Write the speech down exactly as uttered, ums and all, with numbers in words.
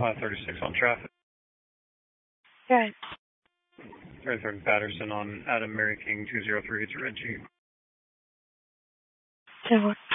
five thirty-six on traffic. Right. thirty-third Patterson on Adam Mary King two zero three, it's a Red Jeep. So what?